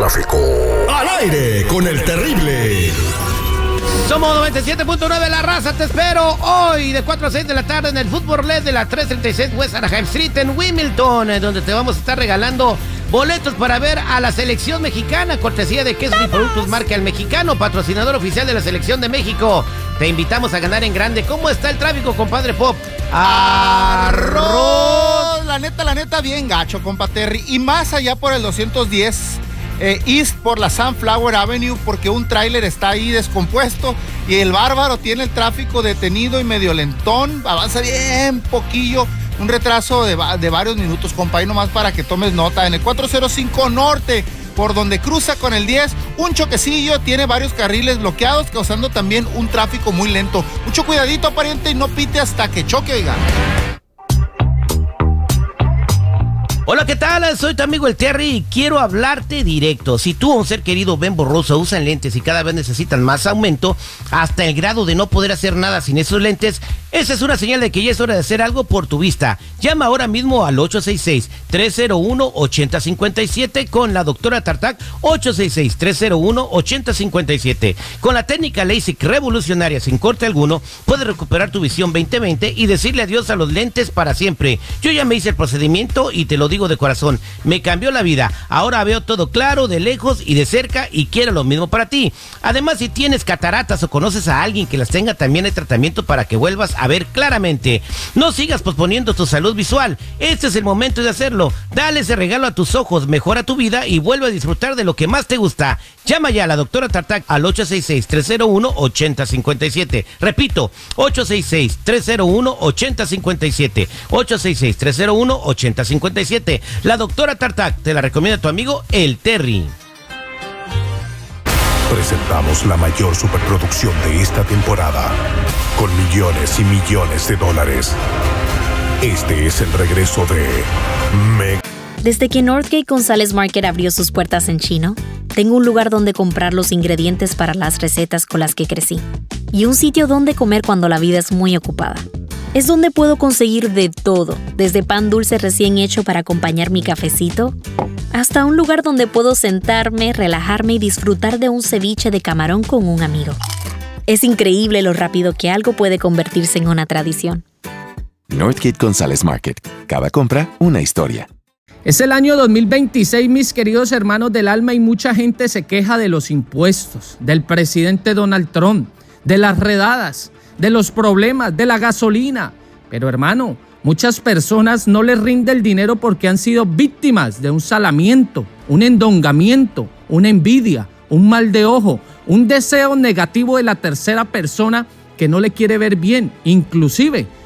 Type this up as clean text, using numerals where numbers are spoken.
tráfico. Al aire con el terrible. Somos 97.9 La Raza, te espero hoy de 4 a 6 de la tarde en el Fútbol LED de la 336 West Anaheim Street en Wilmington, donde te vamos a estar regalando boletos para ver a la selección mexicana, cortesía de Quesos y Productos Marca El Mexicano, patrocinador oficial de la selección de México. Te invitamos a ganar en grande. ¿Cómo está el tráfico, compadre Pop? ¡Arroz! La neta, bien gacho, compa Terry. Y más allá por el 210 East por la Sunflower Avenue, porque un tráiler está ahí descompuesto y el bárbaro tiene el tráfico detenido y medio lentón, avanza bien poquillo, un retraso de varios minutos, compa, ahí nomás para que tomes nota. En el 405 Norte, por donde cruza con el 10, un choquecillo, tiene varios carriles bloqueados, causando también un tráfico muy lento. Mucho cuidadito, pariente, y no pite hasta que choque, oiga. Hola, ¿qué tal? Soy tu amigo el Terry y quiero hablarte directo. Si tú o un ser querido ven borroso, usan lentes y cada vez necesitan más aumento, hasta el grado de no poder hacer nada sin esos lentes, esa es una señal de que ya es hora de hacer algo por tu vista. Llama ahora mismo al 866-301-8057 con la doctora Tartak, 866-301-8057. Con la técnica LASIK revolucionaria sin corte alguno, puedes recuperar tu visión 20/20 y decirle adiós a los lentes para siempre. Yo ya me hice el procedimiento y te lo digo de corazón, me cambió la vida. Ahora veo todo claro, de lejos y de cerca, y quiero lo mismo para ti. Además, si tienes cataratas o conoces a alguien que las tenga, también hay tratamiento para que vuelvas a ver claramente. No sigas posponiendo tu salud visual. Este es el momento de hacerlo. Dale ese regalo a tus ojos, mejora tu vida y vuelve a disfrutar de lo que más te gusta. Llama ya a la doctora Tartak al 866-301-8057. Repito, 866-301-8057. 866-301-8057. La doctora Tartak te la recomienda tu amigo el Terry. Presentamos la mayor superproducción de esta temporada, con millones y millones de dólares. Este es el regreso de Desde que Northgate González Market abrió sus puertas en Chino, tengo un lugar donde comprar los ingredientes para las recetas con las que crecí y un sitio donde comer cuando la vida es muy ocupada. Es donde puedo conseguir de todo, desde pan dulce recién hecho para acompañar mi cafecito, hasta un lugar donde puedo sentarme, relajarme y disfrutar de un ceviche de camarón con un amigo. Es increíble lo rápido que algo puede convertirse en una tradición. Northgate González Market. Cada compra, una historia. Es el año 2026, mis queridos hermanos del alma, y mucha gente se queja de los impuestos, del presidente Donald Trump, de las redadas, de los problemas, de la gasolina. Pero hermano, muchas personas no les rinde el dinero porque han sido víctimas de un salamiento, un endongamiento, una envidia, un mal de ojo, un deseo negativo de la tercera persona que no le quiere ver bien, inclusive